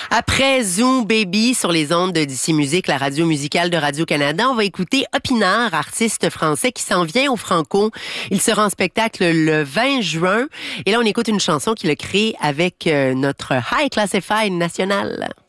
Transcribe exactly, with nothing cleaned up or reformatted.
Après Zoom Baby sur les ondes de D C Musique, la radio musicale de Radio-Canada, on va écouter Opinard, artiste français qui s'en vient au Franco. Il sera en spectacle le vingt juin. Et là, on écoute une chanson qu'il a créée avec notre High Classified national.